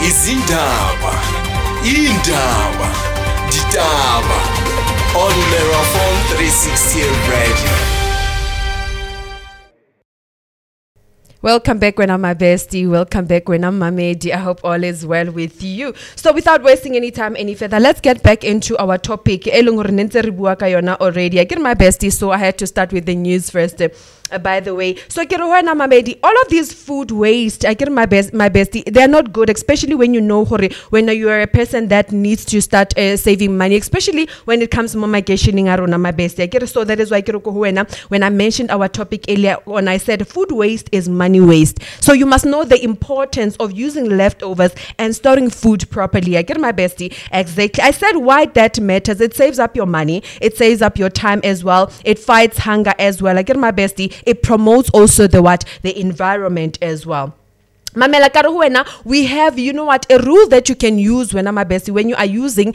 izindaba, indaba, ditaba on Merafon 360 Radio. Welcome back when I'm my bestie. Welcome back when I'm Mamedi. I hope all is well with you. So without wasting any time any further, let's get back into our topic. Already. I get my bestie, so I had to start with the news first. By the way, so Mamedi, all of these food waste, I get my bestie, they're not good, especially when you know when you are a person that needs to start saving money, especially when it comes to my bestie. I get so that is why when I mentioned our topic earlier on, I said food waste is money waste. So you must know the importance of using leftovers and storing food properly. I get my bestie, exactly. I said why that matters. It saves up your money, it saves up your time as well, it fights hunger as well. I get my bestie. It promotes also the environment as well. Mamela karuhuena, we have, a rule that you can use when I'm my bestie, when you are using,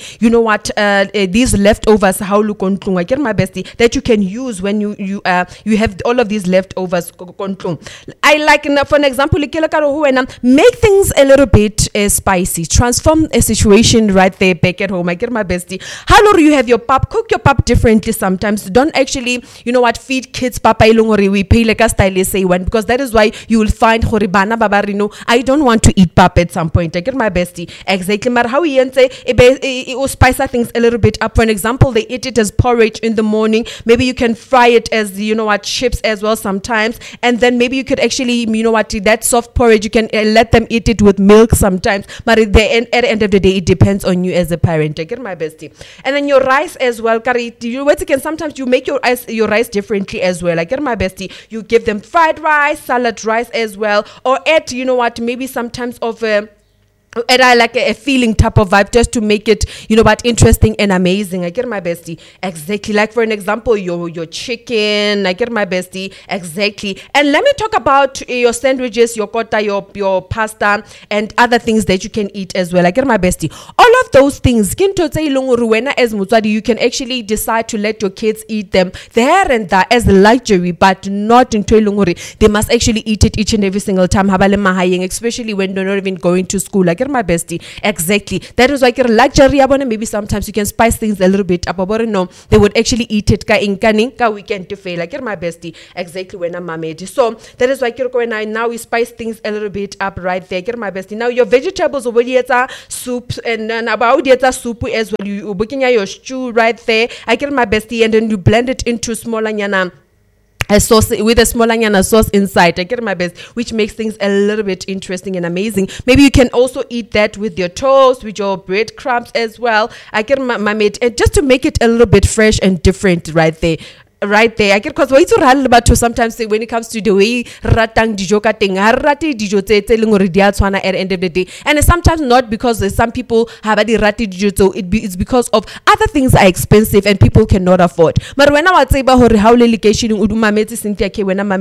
these leftovers, how look on I get my bestie, that you can use when you have all of these leftovers. I like, for an example, make things a little bit spicy, transform a situation right there back at home. I get my bestie. How do you have your pap? Cook your pap differently sometimes. Don't actually, feed kids papa ilongori we pay like a style say one, because that is why you will find horibana babarino. I don't want to eat pap at some point. I get my bestie. Exactly. But how you say it will spice things a little bit up. For an example, they eat it as porridge in the morning. Maybe you can fry it as chips as well sometimes. And then maybe you could actually that soft porridge you can let them eat it with milk sometimes. But at the end of the day, it depends on you as a parent. I get my bestie. And then your rice as well. Sometimes you make your rice differently as well. I get my bestie. You give them fried rice, salad rice as well, or add maybe sometimes of and I like a feeling type of vibe just to make it, interesting and amazing. I get my bestie. Exactly. Like for an example, your chicken. I get my bestie. Exactly. And let me talk about your sandwiches, your kota, your pasta, and other things that you can eat as well. I get my bestie. All of those things, you can actually decide to let your kids eat them there and there as luxury, but not in Toilunguri. They must actually eat it each and every single time, especially when they're not even going to school. Like my bestie, exactly. That is like a luxury. Maybe sometimes you can spice things a little bit up. No, they would actually eat it ka weekend to fail. Like my bestie, exactly when I'm made. So that is why when I now we spice things a little bit up right there. Get my bestie. Now your vegetables over here soup and then about the soup as well. You booking your stew right there. I get my bestie and then you blend it into smaller a sauce with a small onion sauce inside. I get my best, which makes things a little bit interesting and amazing. Maybe you can also eat that with your toast, with your breadcrumbs as well. I get my mate, just to make it a little bit fresh and different right there. I get because it's about to sometimes say when it comes to the way ratang dijoka ting rati dijote telling or at the end of the day, and sometimes not because some people have a rati dijoto. It's because of other things are expensive and people cannot afford. But when I would say about how litigation uduma meti Cynthia ke when I'm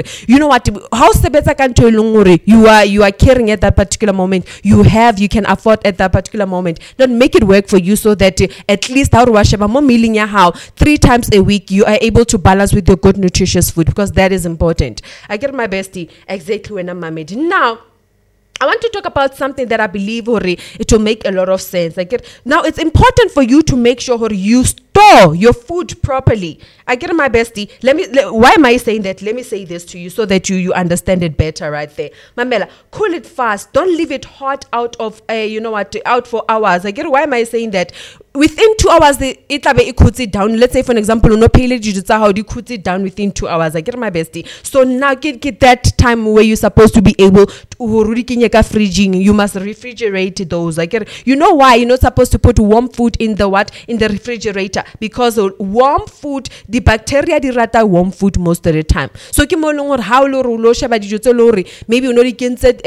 how sebeta can you are caring at that particular moment. You can afford at that particular moment. Don't make it work for you so that at least how 3 times a week you are able to balance with your good nutritious food, because that is important. I get my bestie exactly when I'm made. Now I want to talk about something that I believe it will make a lot of sense. Now it's important for you to make sure you store your food properly. I get my bestie. Why am I saying that? Let me say this to you so that you understand it better right there. Mamela, cool it fast. Don't leave it hot out of out for hours. Why am I saying that? Within 2 hours, it cools it down. Let's say, for an example, no pale how do you cool it down within 2 hours? I get my bestie. So now get that time where you're supposed to be able to fridging. You must refrigerate those. You know why you're not supposed to put warm food in the refrigerator? Because warm food, the bacteria rata warm food most of the time. So how maybe you know you can set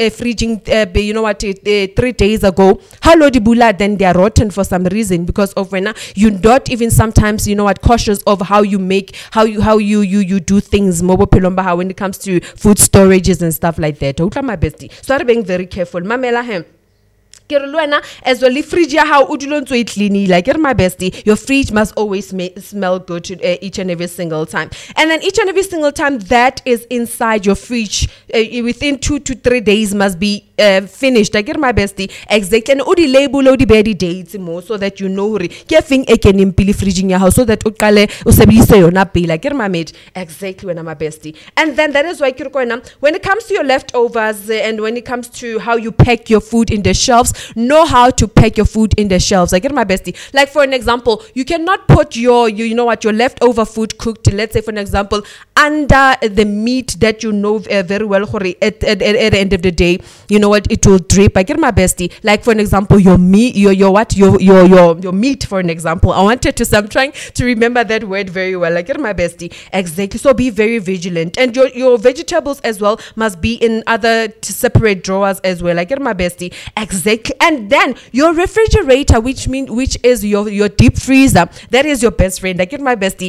fridging 3 days ago. How low the bula then they are rotten for some reason, because of when you not even sometimes cautious of how you make how you do things mobile pelomba when it comes to food storages and stuff like that. My bestie, so I'm being very careful. Mamela hem. As well, if fridge how udulon to it clean, like my bestie, your fridge must always smell good each and every single time. And then each and every single time that is inside your fridge within 2 to 3 days must be finished. Like my bestie, exactly. And udi label udi bedi dates more so that you know kefing eken impili fridge in your house so that ukale usebise yona pay like my mate exactly when I'm my bestie. And then that is why when it comes to your leftovers and when it comes to how you pack your food in the shelves, know how to pack your food in the shelves. Like my bestie, like for an example, you cannot put your your leftover food cooked, let's say for an example, under the meat that you know very well at the end of the day, you know what, it will drip. I get my bestie, like for an example, your meat, your meat, for an example. I'm trying to remember that word very well. I get my bestie, exactly. So be very vigilant, and your vegetables as well must be in other separate drawers as well. I get my bestie, exactly. And then your refrigerator, which is your deep freezer, that is your best friend. I get my bestie,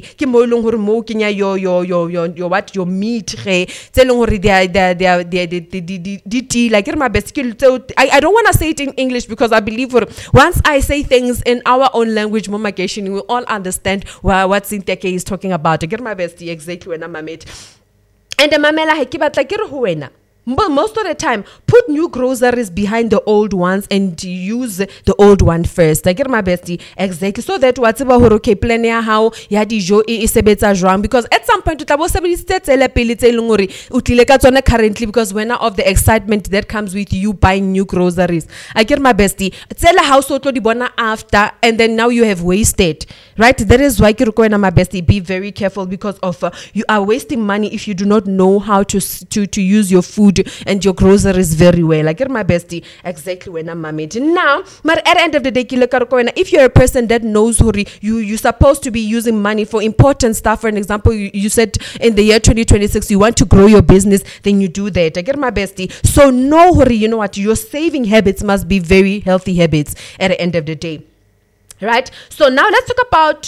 your meat, like my bestie. I don't want to say it in English because I believe once I say things in our own language, we will all understand what Cynthia K is talking about. I get my bestie, exactly when I'm a mate. And the mamela hekibatla kere huena. But most of the time, put new groceries behind the old ones and use the old one first. I get my bestie, exactly. So that whatever okay plan how ya dijo e sebetsa jwang, because at some point utabo sebedisitse tsela pele tse leng hore o tlile ka tsona currently, because when of the excitement that comes with you buying new groceries. I get my bestie, tsela house o tlo di bona after, and then now you have wasted, right? That is why ke re ko wena my bestie, be very careful, because of you are wasting money if you do not know how to use your food and your groceries very well. I get my bestie, exactly when I'm mamid. Now, but at the end of the day, if you're a person that knows you're supposed to be using money for important stuff. For an example, you said in the year 2026 you want to grow your business, then you do that. I get my bestie. So know you know what, your saving habits must be very healthy habits at the end of the day. Right, so now let's talk about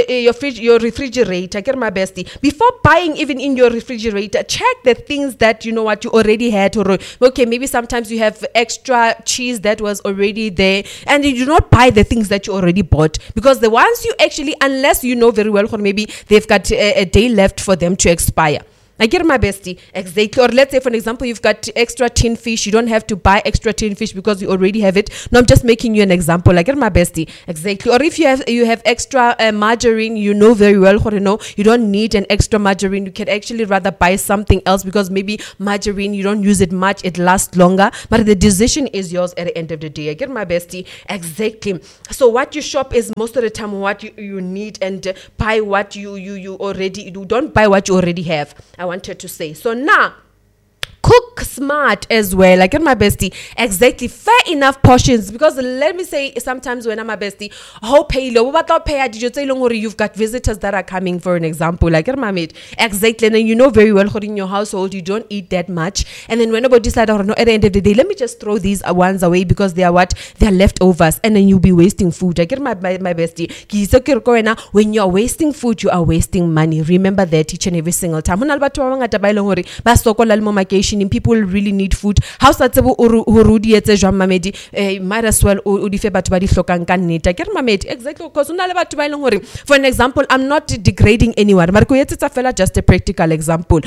your refrigerator. Get my bestie. Before buying even in your refrigerator, check the things that you know what you already had. Or okay, maybe sometimes you have extra cheese that was already there, and you do not buy the things that you already bought, because the ones you actually, unless you know very well, or maybe they've got a day left for them to expire. I get my bestie, exactly. Or let's say, for an example, you've got extra tin fish. You don't have to buy extra tin fish because you already have it. No, I'm just making you an example. I get my bestie, exactly. Or if you have extra margarine, you know very well, you don't need an extra margarine. You can actually rather buy something else, because maybe margarine, you don't use it much, it lasts longer. But the decision is yours at the end of the day. I get my bestie, exactly. So what you shop is most of the time what you need, and buy what you already do. Don't buy what you already have. I wanted to say. So now, cook smart as well. Like, get my bestie, exactly, fair enough portions, because let me say, sometimes when I'm my bestie, you've got visitors that are coming, for an example, like get my mate, exactly, and then you know very well in your household you don't eat that much, and then whenever you decide, at the end of the day, let me just throw these ones away because they are leftovers, and then you'll be wasting food. I get my bestie, when you are wasting food, you are wasting money. Remember that each and every single time. People really need food. How might as well exactly, because for an example, I'm not degrading anyone, just a practical example.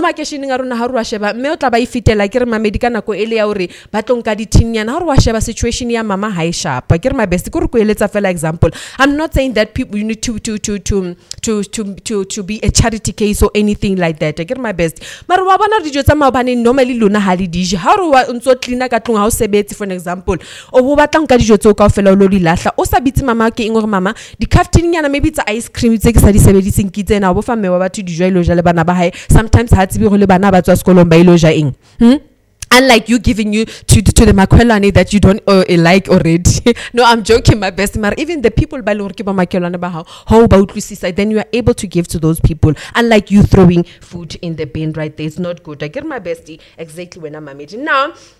Situation ya mama high sharp. I get my best example. I'm not saying that people, you need to be a charity case or anything like that. I get my best. Normally luna hali dije ha re ntso cleaner ka tlong ha o sebetse, for an example, o bo batla nka dijo tse o ka fela o lo di lahla, o sa bitse mama ke eng gore mama di crafting nyana maybe tsa ice cream tse ke sa di sebediseng ke tsena, o bo fa mme wa batho dijo ile ja le bana ba hae, sometimes ha tsebe go le bana ba tswa sekolong ba ile ja eng. Unlike you giving you to the makwelane that you don't like already. No, I'm joking, my best. Even the people by Lord Kiba makwelane ba how about Lucy, then you are able to give to those people. Unlike you throwing food in the bin right there, it's not good. I get my bestie, exactly when I'm a meeting. Now,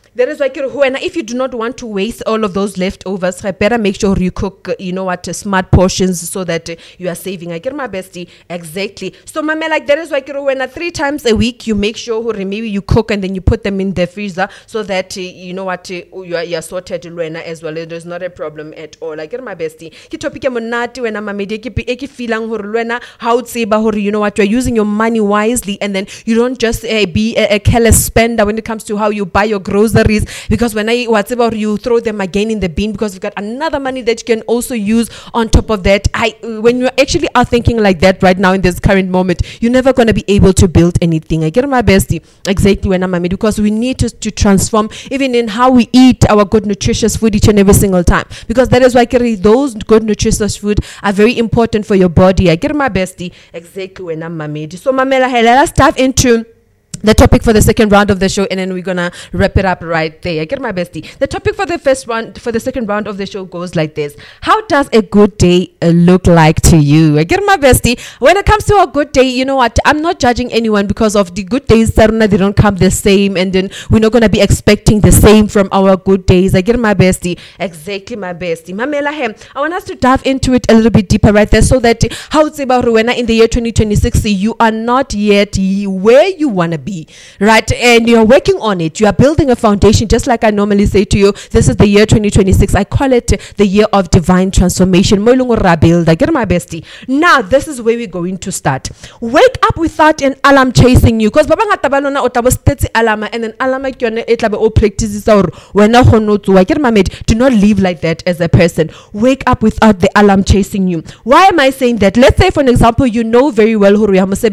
There is like if you do not want to waste all of those leftovers, I better make sure you cook, smart portions so that you are saving. I get my bestie. Exactly. So mama, like there is like 3 times a week you make sure maybe you cook and then you put them in the freezer so that you're sorted as well. There's not a problem at all. I get my bestie. Ki topic ya monate when mama eki feeling how to you're using your money wisely, and then you don't just be a careless spender when it comes to how you buy your groceries, because when whatever you throw them again in the bin because you've got another money that you can also use on top of that. When you actually are thinking like that right now in this current moment, you're never going to be able to build anything. I get my bestie. Exactly when I'm a because we need to transform even in how we eat our good nutritious food each and every single time, because that is why those good nutritious food are very important for your body. I get my bestie. Exactly when I'm a so mamela, hey, let us dive into the topic for the second round of the show, and then we're gonna wrap it up right there. I get my bestie. The topic for the second round of the show goes like this: how does a good day look like to you? I get my bestie. When it comes to a good day, you know what? I'm not judging anyone because of the good days. They don't come the same, and then we're not gonna be expecting the same from our good days. I get my bestie. Exactly, my bestie. Mamela hem. I want us to dive into it a little bit deeper right there, so that how it's about Rowena in the year 2026, you are not yet where you wanna be, right? And you're working on it. You are building a foundation, just like I normally say to you. This is the year 2026. I call it the year of divine transformation. Get my bestie. Now, this is where we're going to start. Wake up without an alarm chasing you, because and then alarm practices or get my mate. Do not live like that as a person. Wake up without the alarm chasing you. Why am I saying that? Let's say, for an example, you know very well who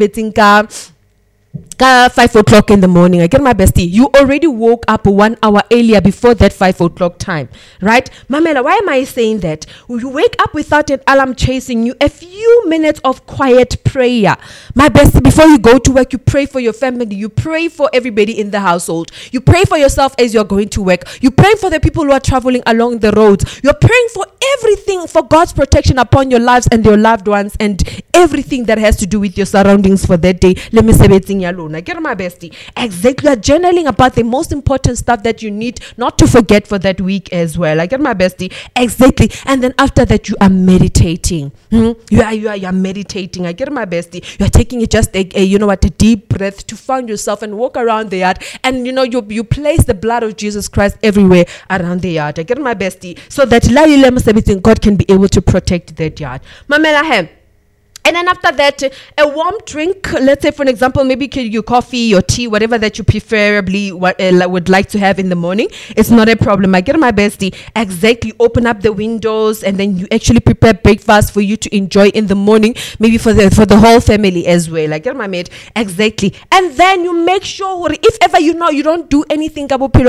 5 o'clock in the morning. I get my bestie. You already woke up 1 hour earlier before that 5 o'clock time, right? Mamela, why am I saying that? You wake up without an alarm chasing you. A few minutes of quiet prayer, my bestie. Before you go to work, you pray for your family. You pray for everybody in the household. You pray for yourself as you're going to work. You pray for the people who are traveling along the roads. You're praying for everything, for God's protection upon your lives and your loved ones, and everything that has to do with your surroundings for that day. Let me say it alone. I get my bestie. Exactly. You're journaling about the most important stuff that you need not to forget for that week as well. I get my bestie. Exactly. And then after that, you are meditating. You are meditating. I get my bestie. You are taking it just a deep breath to find yourself and walk around the yard. And you place the blood of Jesus Christ everywhere around the yard. I get my bestie. So that everything God can be able to protect that yard. Mamela. And then after that, a warm drink, let's say, for an example, maybe your coffee or tea, whatever that you preferably would like to have in the morning. It's not a problem. I get my bestie. Exactly. Open up the windows, and then you actually prepare breakfast for you to enjoy in the morning, maybe for the whole family as well. I get my mate. Exactly. And then you make sure, if ever you don't do anything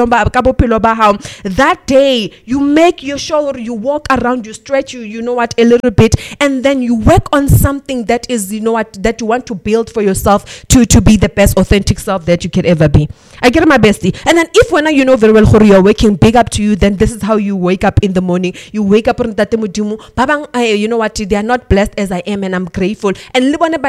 that day, you make sure you walk around, you stretch, a little bit, and then you work on something that is, that you want to build for yourself to be the best authentic self that you can ever be. I get my bestie. And then if when you know very well you're waking, big up to you, then this is how you wake up in the morning. You wake up and they are not blessed as I am, and I'm grateful. And I get my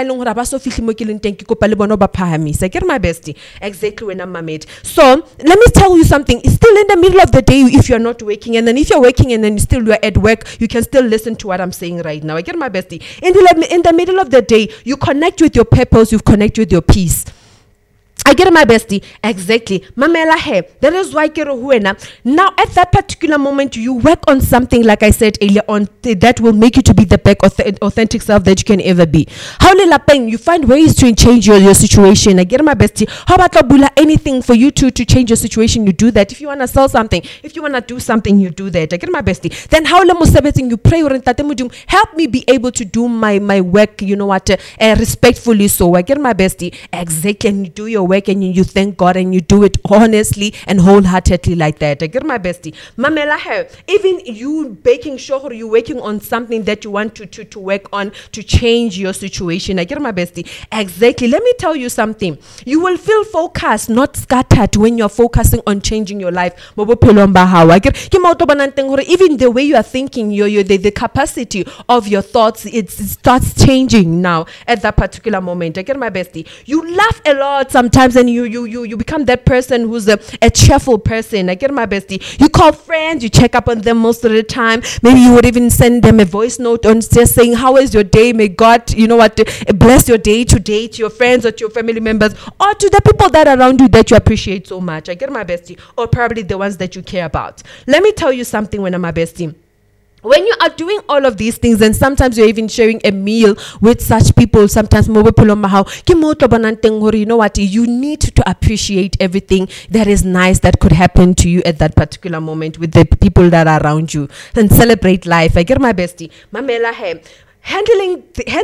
bestie. Exactly when I'm my mate. So let me tell you something. It's still in the middle of the day if you're not waking, and then if you're waking and then you're at work, you can still listen to what I'm saying right now. I get my bestie. In the middle of the day, you connect with your purpose, you connect with your peace. I get my bestie. Exactly. Mamela he. That is why now at that particular moment, you work on something, like I said earlier on, that will make you to be the best authentic self that you can ever be. How you find ways to change your situation. I get my bestie. How about anything for you to change your situation? You do that. If you want to sell something, if you want to do something, you do that. I get my bestie. Then how you pray help me be able to do my work, respectfully. So I get my bestie. Exactly. And you do your work, and you thank God, and you do it honestly and wholeheartedly like that. I get my bestie. Mamela, even you making sure you're working on something that you want to work on to change your situation. I get my bestie. Exactly. Let me tell you something. You will feel focused, not scattered, when you're focusing on changing your life. Even the way you are thinking, the capacity of your thoughts, it starts changing now at that particular moment. I get my bestie. You laugh a lot sometimes times, and you become that person who's a cheerful person. I get my bestie. You call friends, you check up on them most of the time. Maybe you would even send them a voice note on just saying, how is your day? May God, bless your day today, to your friends or to your family members, or to the people that are around you that you appreciate so much. I get my bestie, or probably the ones that you care about. Let me tell you something when I'm my bestie. When you are doing all of these things, and sometimes you're even sharing a meal with such people, sometimes you know what, you need to appreciate everything that is nice that could happen to you at that particular moment with the people that are around you, and celebrate life. I get my bestie. Mamela hai. Handling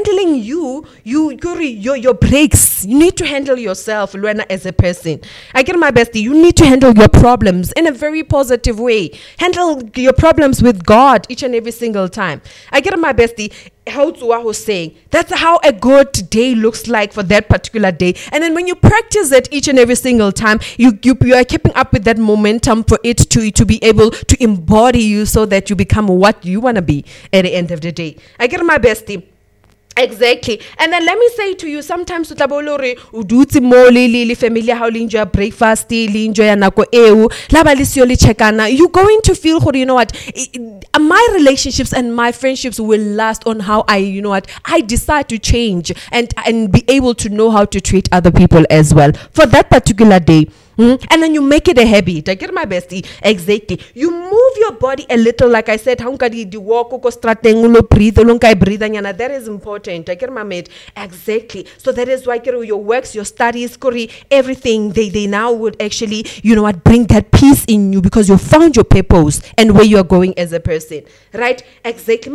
your breaks. You need to handle yourself, Luena, as a person. I get my bestie. You need to handle your problems in a very positive way. Handle your problems with God each and every single time. I get my bestie. How was saying that's how a good day looks like for that particular day, and then when you practice it each and every single time, you are keeping up with that momentum for it to be able to embody you, so that you become what you want to be at the end of the day. I get my bestie. Exactly. And then let me say to you, sometimes you're going to feel, my relationships and my friendships will last on how I decide to change and be able to know how to treat other people as well for that particular day. And then you make it a habit. I get my bestie. Exactly. You move your body a little, like I said, breathe, that is important. I get my mate. Exactly. So that is why your works, your studies, everything, they now would actually, bring that peace in you, because you found your purpose and where you are going as a person. Right? Exactly.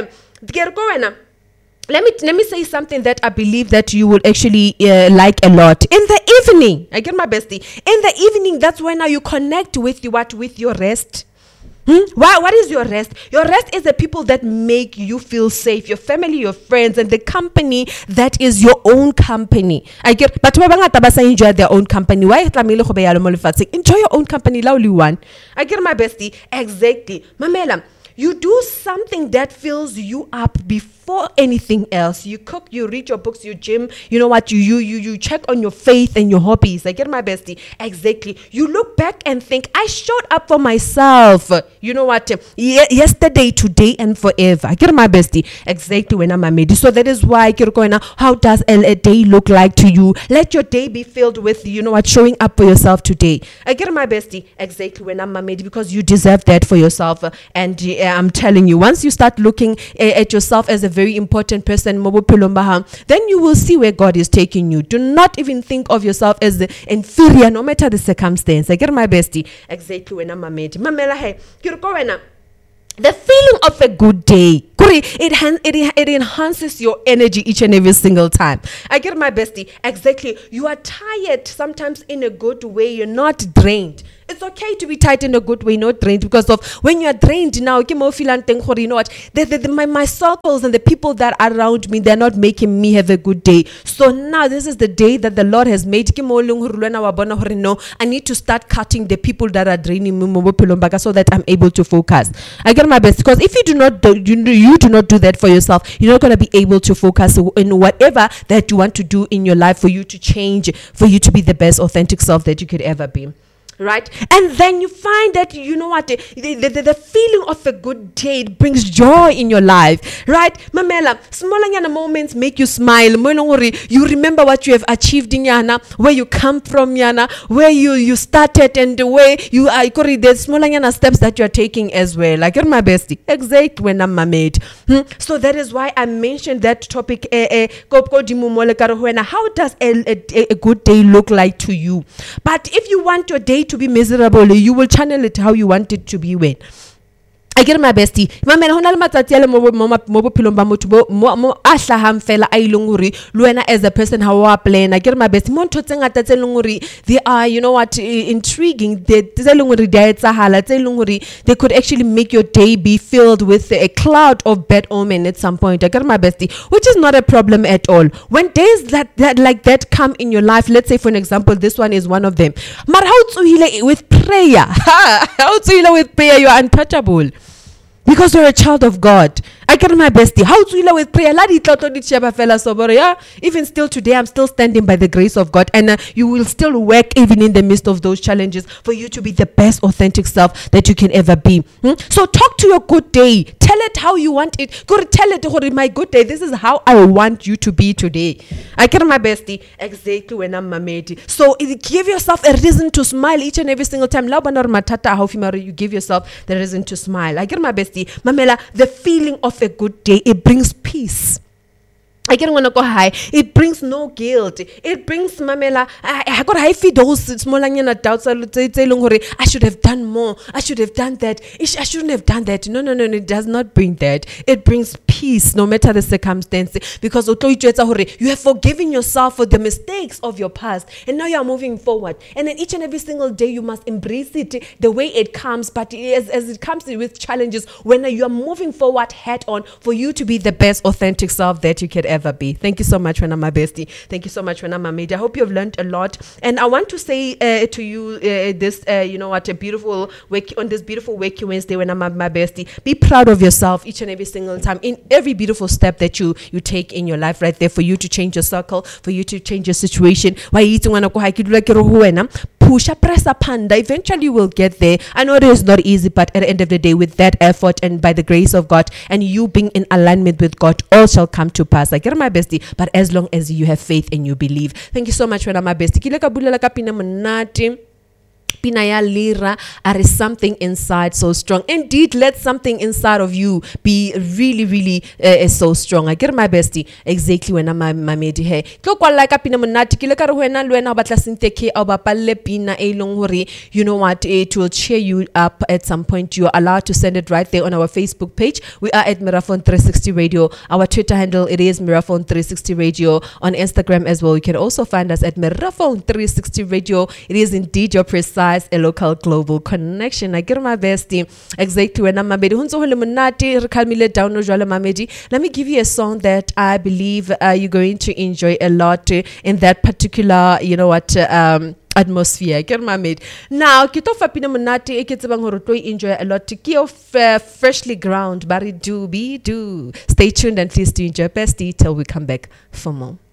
Let me say something that I believe that you will actually like a lot. In the evening, I get my bestie. In the evening, that's when now you connect with your rest. What is your rest? Your rest is the people that make you feel safe, your family, your friends, and the company that is your own company. I get, but enjoy their own company. Why enjoy your own company, lovely one. I get my bestie. Exactly. Mamela, you do something that fills you up before anything else. You cook, you read your books, you gym. You know what? You check on your faith and your hobbies. I get my bestie. Exactly. You look back and think, I showed up for myself. You know what? Yesterday, today, and forever. I get my bestie. Exactly. When I'm a made. So that is why, how does a day look like to you? Let your day be filled with, showing up for yourself today. I get my bestie. Exactly. When I'm a made, because you deserve that for yourself. And I'm telling you, once you start looking at yourself as a very important person, then you will see where God is taking you. Do not even think of yourself as inferior, no matter the circumstance. I get my bestie. Exactly when I'm a mate. The feeling of a good day, it enhances your energy each and every single time. I get my bestie. Exactly. You are tired sometimes in a good way. You're not drained. It's okay to be tired in a good way, not drained, because of when you are drained now, you know what? My circles and the people that are around me, they're not making me have a good day. So now this is the day that the Lord has made. I need to start cutting the people that are draining me so that I'm able to focus. I get my best, because if you do not do that for yourself, you're not going to be able to focus in whatever that you want to do in your life, for you to change, for you to be the best authentic self that you could ever be. Right? And then you find that, you know what, the feeling of a good day, it brings joy in your life. Right? Mamela, small moments make you smile. You remember what you have achieved in Yana, where you come from, Yana, where you started, and the way you are, the small steps that you are taking as well. Like, you're my bestie. Exact when I'm made. So that is why I mentioned that topic. How does a good day look like to you? But if you want your day to be miserable, you will channel it how you want it to be when. I get my bestie. Luena as a person how I plan. I get my bestie. They are, you know what, intriguing. They could actually make your day be filled with a cloud of bad omen at some point. I get my bestie, which is not a problem at all. When days that come in your life, let's say for an example, this one is one of them. With prayer, with prayer, you are untouchable. Because you're a child of God. I get my bestie. How to with prayer? Yeah, even still today, I'm still standing by the grace of God, and you will still work even in the midst of those challenges for you to be the best authentic self that you can ever be. So talk to your good day. Tell it how you want it. Go tell it, my good day. This is how I want you to be today. I get my bestie exactly when I'm mamedi. So give yourself a reason to smile each and every single time. You give yourself the reason to smile. I get my bestie. Mamela, the feeling of a good day, it brings peace. I can want to go high. It brings no guilt. It brings mamela. I got high feed those small doubts. I should have done more. I should have done that. I shouldn't have done that. No. It does not bring that. It brings peace no matter the circumstance. Because you have forgiven yourself for the mistakes of your past. And now you are moving forward. And then each and every single day you must embrace it the way it comes. But as it comes with challenges, when you are moving forward head on for you to be the best authentic self that you can ever be. Thank you so much, when I'm my bestie. Thank you so much, when I'm my maid. I hope you've learned a lot. And I want to say to you this, a beautiful week on this beautiful Wake Wednesday, when I'm my bestie. Be proud of yourself each and every single time in every beautiful step that you take in your life right there, for you to change your circle, for you to change your situation. Why you push, press up, panda. Eventually you will get there. I know it is not easy, but at the end of the day, with that effort and by the grace of God and you being in alignment with God, all shall come to pass. I get my bestie, but as long as you have faith and you believe. Thank you so much, when I'm my bestie. Pinaya Lira, there is something inside so strong. Indeed, let something inside of you be really, really so strong. I get my bestie exactly when I'm my medi hey. Like a pinamonati, you know what? It will cheer you up at some point. You are allowed to send it right there on our Facebook page. We are at Miraphone 360 Radio. Our Twitter handle, it is Miraphone 360 Radio. On Instagram as well, you can also find us at Miraphone 360 Radio. It is indeed your precise a local global connection. I get my bestie exactly when I'm mamedi. Let me give you a song that I believe you're going to enjoy a lot in that particular, atmosphere. Get my mate. Now, kito fapina monate e ke tsebang hore tlo enjoy a lot. Ke of freshly ground, but do. Stay tuned and please do enjoy bestie till we come back for more.